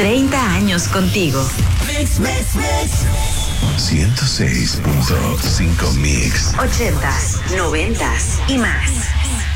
30 años contigo. Mix, mix, mix. 106.5 Mix. 80s, 90s y más.